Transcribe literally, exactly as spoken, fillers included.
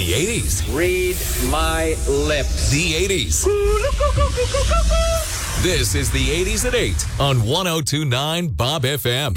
the eighties. Read my lips. The eighties. This is the eighties at eight on one oh two point nine Bob F M.